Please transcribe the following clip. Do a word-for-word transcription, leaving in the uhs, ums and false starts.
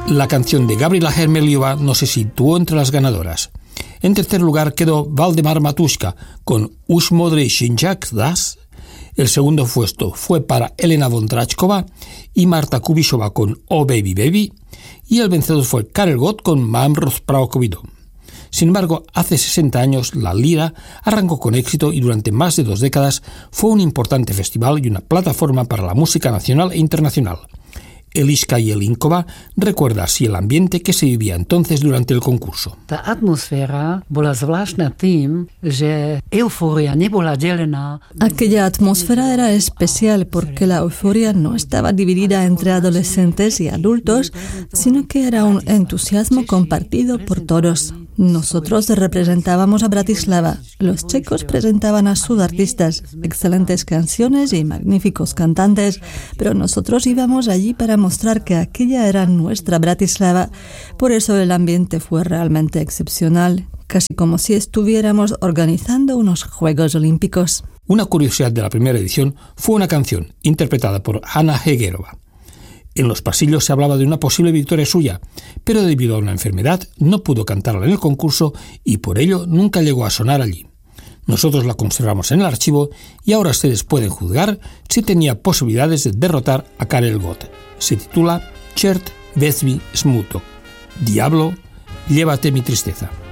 La canción de Gabriela Hermeliova no se situó entre las ganadoras. En tercer lugar quedó Valdemar Matuška con Už modrý šinčák das. El segundo puesto fue para Elena Vondráčková y Marta Kubišová con Oh Baby Baby, y el vencedor fue Karel Gott con Mám rozprávku. Sin embargo, hace sesenta años la lira arrancó con éxito y durante más de dos décadas fue un importante festival y una plataforma para la música nacional e internacional. Eliška Jelínková recuerda así el ambiente que se vivía entonces durante el concurso. Ta atmosféra bola zvláštna tým, že euforia nebola delená. Aquella atmósfera era especial porque la euforia no estaba dividida entre adolescentes y adultos, sino que era un entusiasmo compartido por todos. Nosotros representábamos a Bratislava. Los checos presentaban a sus artistas, excelentes canciones y magníficos cantantes, pero nosotros íbamos allí para mostrar que aquella era nuestra Bratislava. Por eso el ambiente fue realmente excepcional, casi como si estuviéramos organizando unos Juegos Olímpicos. Una curiosidad de la primera edición fue una canción interpretada por Hanna Hegerova. En los pasillos se hablaba de una posible victoria suya, pero debido a una enfermedad no pudo cantarla en el concurso y por ello nunca llegó a sonar allí. Nosotros la conservamos en el archivo y ahora ustedes pueden juzgar si tenía posibilidades de derrotar a Karel Gott. Se titula Čert vezmi smutok. Diablo, llévate mi tristeza.